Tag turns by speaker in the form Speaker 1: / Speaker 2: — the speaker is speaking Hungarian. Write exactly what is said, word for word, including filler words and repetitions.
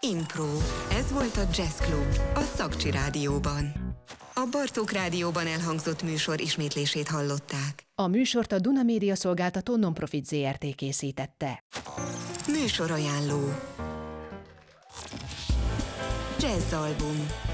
Speaker 1: Impro. Ez volt a Jazz Club a Szakcsi Rádióban. A Bartók Rádióban elhangzott műsor ismétlését hallották.
Speaker 2: A műsort a Duna Média Szolgáltató Nonprofit zé er té készítette.
Speaker 1: Műsorajánló. Jazz album.